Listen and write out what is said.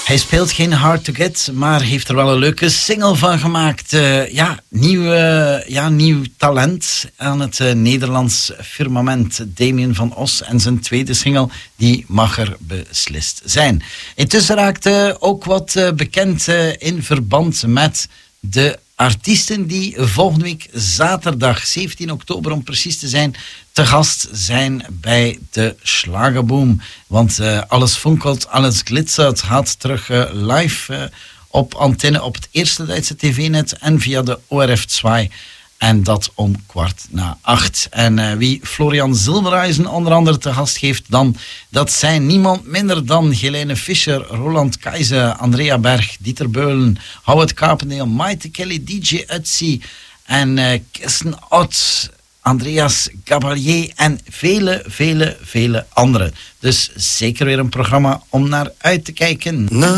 Hij speelt geen Hard to Get, maar heeft er wel een leuke single van gemaakt. Nieuw talent aan het Nederlands firmament. Damien van Os en zijn tweede single, die mag er beslist zijn. Intussen raakte ook wat bekend in verband met de artiesten die volgende week zaterdag 17 oktober om precies te zijn te gast zijn bij de Schlagerboom. Want alles fonkelt, alles glitzert gaat terug live op antenne op het eerste Duitse tv-net en via de ORF 2. En dat om 7:15. En wie Florian Silbereisen onder andere te gast geeft dan, dat zijn niemand minder dan Helene Fischer, Roland Keizer, Andrea Berg, Dieter Beulen, Howard Carpendale, Maite Kelly, DJ Ötzi en Kirsten Ott, Andreas Gabalier en vele anderen. Dus zeker weer een programma om naar uit te kijken.